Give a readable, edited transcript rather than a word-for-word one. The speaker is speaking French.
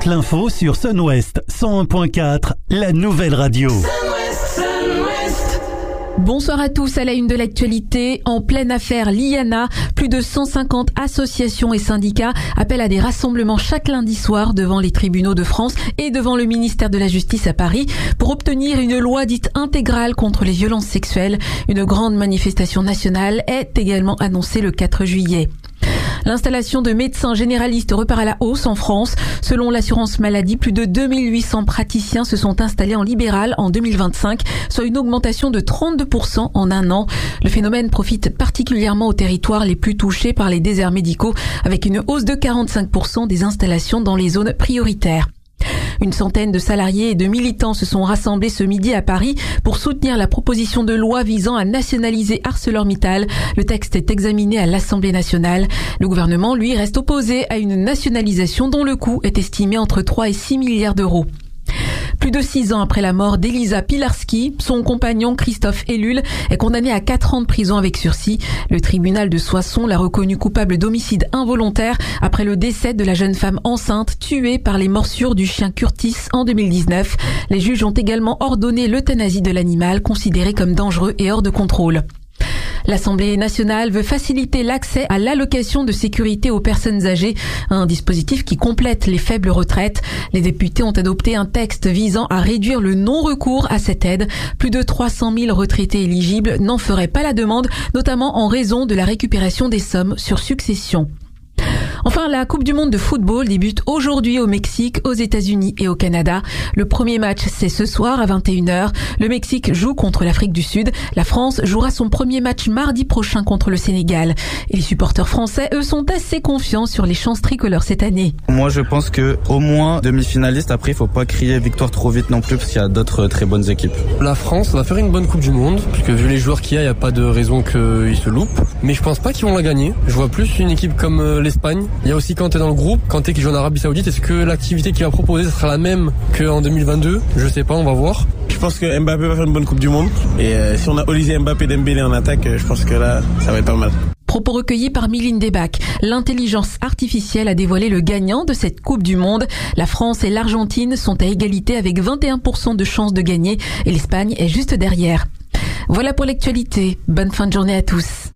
toute l'info sur Sun-Ouest 101.4, la nouvelle radio. Bonsoir à tous, à la une de l'actualité. En pleine affaire Liana, plus de 150 associations et syndicats appellent à des rassemblements chaque lundi soir devant les tribunaux de France et devant le ministère de la Justice à Paris pour obtenir une loi dite intégrale contre les violences sexuelles. Une grande manifestation nationale est également annoncée le 4 juillet. L'installation de médecins généralistes repart à la hausse en France. Selon l'assurance maladie, plus de 2800 praticiens se sont installés en libéral en 2025, soit une augmentation de 32% en un an. Le phénomène profite particulièrement aux territoires les plus touchés par les déserts médicaux, avec une hausse de 45% des installations dans les zones prioritaires. Une centaine de salariés et de militants se sont rassemblés ce midi à Paris pour soutenir la proposition de loi visant à nationaliser ArcelorMittal. Le texte est examiné à l'Assemblée nationale. Le gouvernement, lui, reste opposé à une nationalisation dont le coût est estimé entre 3 et 6 milliards d'euros. Plus de 6 ans après la mort d'Elisa Pilarski, son compagnon Christophe Ellul est condamné à 4 ans de prison avec sursis. Le tribunal de Soissons l'a reconnu coupable d'homicide involontaire après le décès de la jeune femme enceinte tuée par les morsures du chien Curtis en 2019. Les juges ont également ordonné l'euthanasie de l'animal considéré comme dangereux et hors de contrôle. L'Assemblée nationale veut faciliter l'accès à l'allocation de sécurité aux personnes âgées, un dispositif qui complète les faibles retraites. Les députés ont adopté un texte visant à réduire le non-recours à cette aide. Plus de 300 000 retraités éligibles n'en feraient pas la demande, notamment en raison de la récupération des sommes sur succession. Enfin, la Coupe du monde de football débute aujourd'hui au Mexique, aux États-Unis et au Canada. Le premier match, c'est ce soir à 21h. Le Mexique joue contre l'Afrique du Sud. La France jouera son premier match mardi prochain contre le Sénégal. Et les supporters français, eux, sont assez confiants sur les chances tricolores cette année. Moi, je pense que au moins demi-finaliste. Après, il faut pas crier victoire trop vite non plus parce qu'il y a d'autres très bonnes équipes. La France va faire une bonne Coupe du monde, puisque vu les joueurs qu'il y a, il n'y a pas de raison qu'ils se loupent. Mais je pense pas qu'ils vont la gagner. Je vois plus une équipe comme l'Espagne. Il y a aussi Kanté dans le groupe, Kanté qui joue en Arabie Saoudite. Est-ce que l'activité qu'il va proposer sera la même qu'en 2022 ? Je sais pas, on va voir. Je pense que Mbappé va faire une bonne Coupe du Monde. Et si on a Olysée Mbappé Dembélé en attaque, je pense que là, ça va être pas mal. Propos recueillis par Mylène Debac. L'intelligence artificielle a dévoilé le gagnant de cette Coupe du Monde. La France et l'Argentine sont à égalité avec 21% de chances de gagner et l'Espagne est juste derrière. Voilà pour l'actualité. Bonne fin de journée à tous.